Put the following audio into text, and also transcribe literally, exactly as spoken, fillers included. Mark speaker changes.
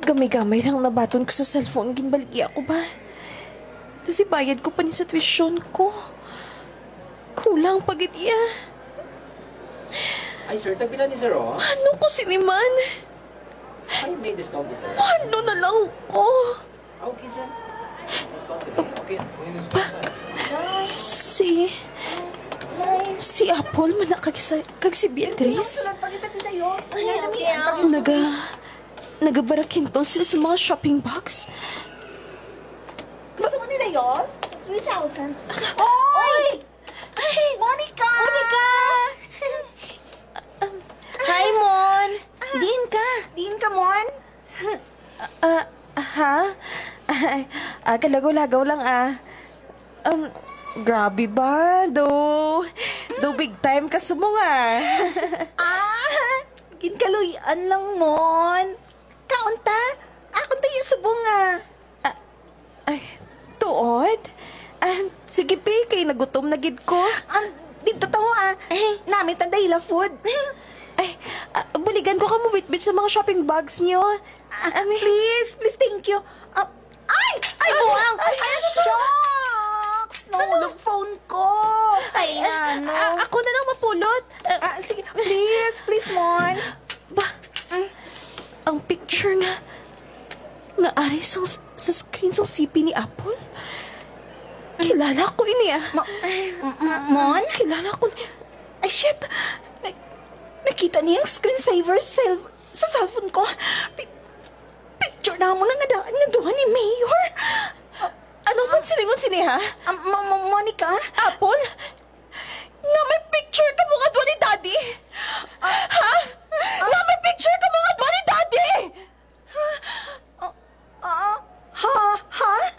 Speaker 1: Gamay-gamay lang nabaton ko sa cellphone. Ginbaligya ko ba? Tapos ibayad ko pa ni sa tuition ko. Kulang pagit iya.
Speaker 2: Ay, sir, tagpila ni sir, oh.
Speaker 1: Ano ko siniman?
Speaker 2: Ay, may discount ni sir.
Speaker 1: Ano na lang ko?
Speaker 2: Ah, okay, sir. Discount din. Okay.
Speaker 1: Si... Si Apple man kag, kag si Beatrice. Naga... Nagabarakinton sila sa mga shopping bags.
Speaker 3: Gusto mo nila yun? three thousand. Oy! Ay! Monica! Monica!
Speaker 1: Hi, Mon!
Speaker 3: Diin ka. Diin ka, Mon.
Speaker 1: Ah, ha? Ay, ah, kalagaw-lagaw lang ah. Um, grabe ba? Do, do big time ka sa mga.
Speaker 3: Ah! Ginkaluyan lang, Mon. Kaunta? Akong tayo subong nga.
Speaker 1: Ay, tuod? Ah, sige, Pi, kay nagutom na gid ko.
Speaker 3: Um, dito to ah. Eh, namit ang dahila food.
Speaker 1: Ay, ah, buligan ko ka mo bitbit sa mga shopping bags niyo.
Speaker 3: Ah, please, please, thank you. Ah, ay! Ay, buwang! Ay, ay, shucks! Nahulog phone ko. Ay, ano?
Speaker 1: Ah, ako na lang mapulot. Ah,
Speaker 3: Ah, sige, please, please, Mon.
Speaker 1: ba? Ang picture nga nga ari sa, sa screen sa C P ni Apple. Kilala ko ini ah.
Speaker 3: Ma- M- M- Mon?
Speaker 1: Kilala ko ni...
Speaker 3: Ay, shit! Na- nakita niya yung screensaver cell- sa cellphone ko. Pi- picture na mo na nga daan nga duha ni Mayor.
Speaker 1: Anong man siningon sini ha?
Speaker 3: Ah, Ma- Ma- Monica?
Speaker 1: Apple? Nga may picture ka mo nga doon ni Daddy? ha? Nga may picture ka mo nga